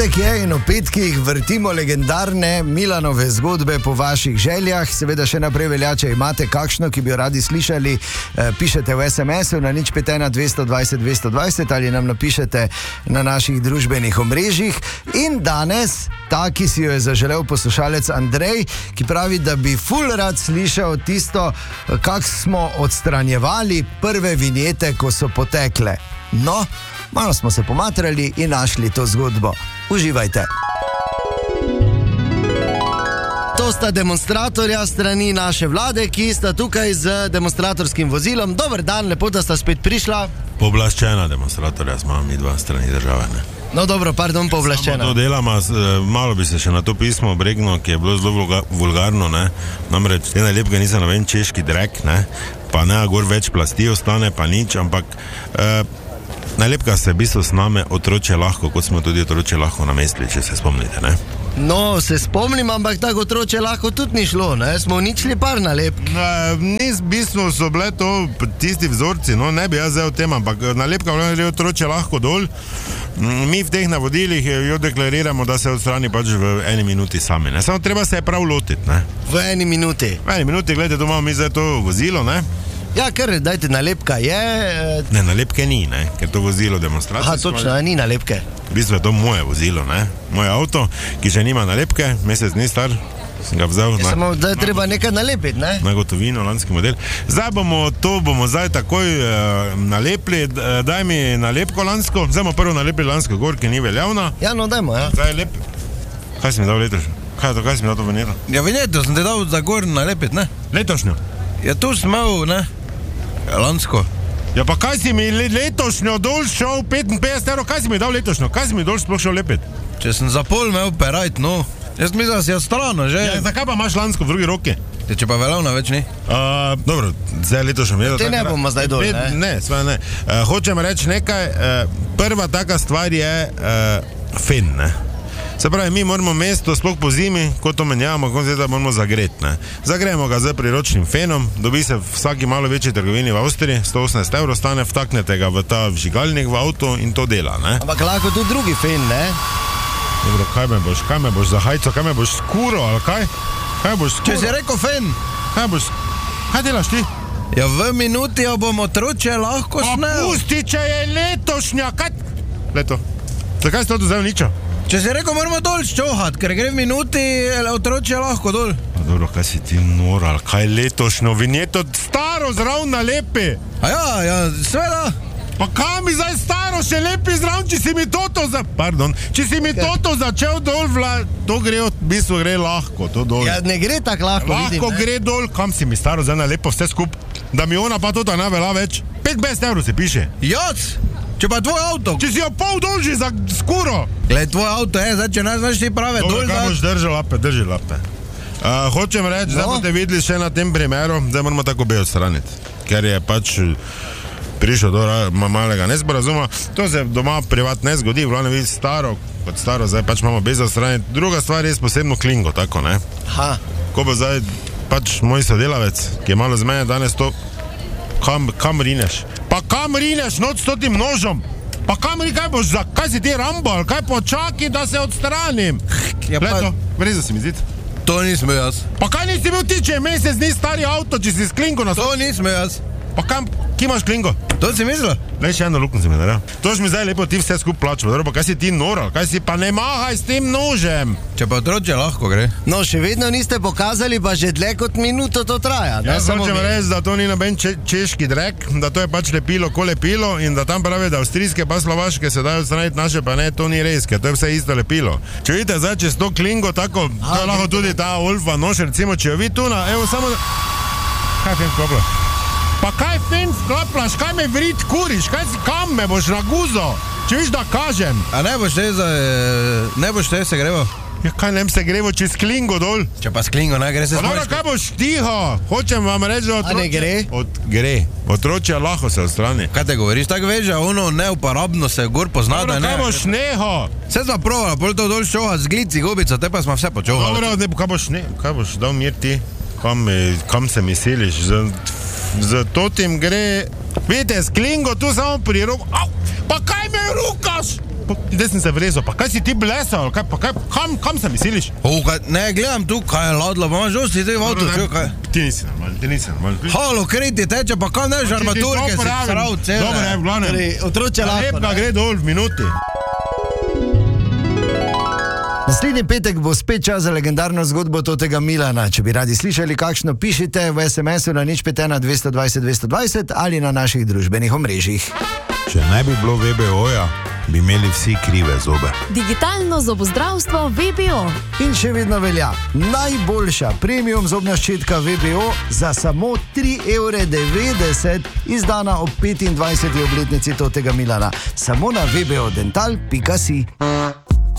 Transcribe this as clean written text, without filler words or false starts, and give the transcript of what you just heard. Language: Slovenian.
Petek je in v petkih vrtimo legendarne Milanove zgodbe po vaših željah. Seveda še naprej velja, če imate kakšno, ki bi jo radi slišali, pišete v SMS-u na 051 220 220 ali nam napišete na naših družbenih omrežjih. In danes, ta, ki si jo je zaželel poslušalec Andrej, ki pravi, da bi ful rad slišal tisto, kak smo odstranjevali prve vinjete, ko so potekle. No, malo smo se pomatrali in našli to zgodbo. Uživajte. To sta demonstratorja strani naše vlade, ki sta tukaj z demonstratorskim vozilom. Dober dan, lepo, da sta spet prišla. Pooblaščena demonstratorja smo mi dva strani države, ne? No dobro, pardon, pooblaščena. Samo to delama, malo bi se še na to pismo obregnil, ki je bilo zelo vulgarno, ne? Namreč, te nalepke niso noben češki drek, ne? Pa ne, gor več plasti ostane, pa nič, ampak nalepka se v bistvu sname otroče lahko, kot smo tudi otroče lahko namestili, če se spomnite, ne? No, se spomnim, ampak tako otroče lahko tudi ni šlo, ne? Smo uničili par nalepk. Ni, v bistvu so bile to tisti vzorci, no, ne bi jaz zdaj o tem, ampak nalepka je otroče lahko dol. Mi v teh navodilih jo deklariramo, da se odstrani pač v 1 minuti sami, ne? Samo treba se je prav lotiti, ne? V 1 minuti? V 1 minuti, gledajte, tu imamo mi zdaj to vozilo, ne? Ja, kar, dajte, nalepka je... Ne, nalepke ni, ne, ker to vozilo demonstracije... Aha, točno, ni nalepke. V bistvu je to moje vozilo, ne, moj avto, ki še nima nalepke, mesec ni star, sem ga vzel na... Samo, da je treba nekaj nalepiti, ne? Na gotovino, lanski model. Zdaj bomo zdaj takoj nalepili, daj mi nalepko lansko, zdaj bomo prvo nalepili lansko gor, ki ni veljavna. Ja, no, dajmo, ja. Zdaj lep... Kaj si mi dal letošnjo? Kaj si mi dal to vinjeto? Ja, vinjeto sem te dal za gor nalepiti, ne? Letošnjo? Ja, tu sem imel, ne? Lansko. Ja, pa kaj si mi letošnjo dol šel 55 €, kaj si mi dal letošnjo? Kaj si mi dol sploh šel lepiti? Če sem za pol imel perajt, no. Jaz mislim, da si je strano, že? Ja, zakaj pa imaš lansko v drugi roki? Ja, če pa veljavna več ni? Dobro, zdaj letošnjo vinjeto... Te ne bomo zdaj dol, ne? Ne, svoje ne. Hočem reči nekaj, prva taka stvar je fen, ne? Se pravi, mi moramo mesto, sploh po zimi, ko to menjavamo, ko da moramo zagreti, ne. Zagrejemo ga z priročnim fenom, dobi se v vsaki malo večji trgovini v Avstriji, 118 € stane, vtaknete ga v ta vžigalnik v avto in to dela, ne. Ampak lahko tudi drugi fen, ne? Dobro, kaj me boš za hajco, kaj me boš skuro, ali kaj? Kaj boš skuro? Če si rekel fen? Kaj delaš ti? Ja, v minuti jo bomo otroče lahko snel. Pa pusti, če je letošnja, kaj? Leto, zakaj si to zdaj uničil? Če si rekel, moramo dol ščohat, ker gre v minuti, otroče lahko dol. Dobro, kaj si ti noral, kaj letošnjo vinjeto staro zraven nalepi? A ja, sveda. Pa kaj mi zdaj staro še lepi zraven, če si mi toto začel dol to gre, v bistvu gre lahko, to dol. Ja, ne gre tako lahko, vidim, lahko gre dol, kam si mi staro zdaj nalepo vse skup, da mi ona pa toto ne velja več. 55 € se piše. Jac! Če pa tvoj avto. Če si jo pol dolži za skuro. Gled, tvoj avto je, zdaj, če ne znaš ti prave dol. Kaj boš drži lape. Hočem reči, zdaj boste videli še na tem primeru, zdaj moramo tako obe odstraniti. Ker je pač prišel do malega nesporazuma. To se doma privat ne zgodi, vlavno vidi staro, zdaj pač imamo bez odstraniti. Druga stvar je s posebno klingo, tako, ne? Aha. Ko bo zdaj pač moj sodelavec, ki je malo z mene danes to, kam rineš? Pa kam rineš noč s tem nožom? Pa kam rineš, kaj boš za, kaj si ti Rambo, ali kaj počaki, da se odstranim? Ja, Leto, vrezo si mi zid. To nisem jaz. Pa kaj nisi bil ti, če je mesec ni stari avto, če si s klingo na To nisem jaz. Pa kam, ki imaš klingo? To si mislil? Le še eno luknjo si mi naredil. To mi zdaj lepo ti vse skup plačal, pa kaj si ti noral, kaj si pa ne mahaj s tem nožem. Če pa otroče lahko gre. No, še vedno niste pokazali, pa že dlje kot minuto to traja. Jaz hočem reči, da to ni noben češki drek, da to je pač lepilo ko lepilo in da tam pravi, da avstrijske pa slovaške se dajo odstraniti, naše pa ne, to ni res, ker to je vse isto lepilo. Če vidite zdaj, če s to klingo tako, to je lahko tudi ta Olfa nož, recimo, če jo vidi tu na, evo samo... Kaj fen skopla? Pa kaj fen sklaplaš, kaj me vrit kuriš, kam me boš naguzo? Če viš, da kažem. A ne boš te se grevo? Ja, kaj nem se grevo čez klingo dol? Če pa s klingo ne gre se smojš. Pa dobro, kaj boš tiho? Hočem vam reči, da otroče... A ne gre? Gre. Otroče lahko se odstrani. Kaj te govoriš? Tak veš, da ono neuporabno se gor pozna, da ne... Dobro, kaj boš neho? Vse smo provala, pol to dol ščohat z glici, gubico, te pa smo vse počohali. Dobro, kaj boš dal mir ti? Kam se mi siliš? Z totim gre... Vidite, s klingo tu samo pri roku... Pa kaj me rukaš? Zdaj sem se vrezal, pa kaj si ti blesal, kam se misliš? Ne, gledam tu, kaj je ladlo, pa imaš žosti, zdaj v avtu, kaj? Ti nisi normalni. Halo, kriti teče, pa kaj neš armaturke, si srav, cel. Dobro, v glavnem. Otroče lahko. Lepka gre dol v minuti. Naslednji petek bo spet čas za legendarno zgodbo Totega Milana. Če bi radi slišali kakšno, pišite v SMS-u na 051 220 220 ali na naših družbenih omrežjih. Če ne bi bilo VBO-ja, bi imeli vsi krive zobe. Digitalno zobozdravstvo VBO. In še vedno velja najboljša premium zobna ščetka VBO za samo 3,90 €, izdana ob 25. obletnici Totega Milana. Samo na vbodental.si.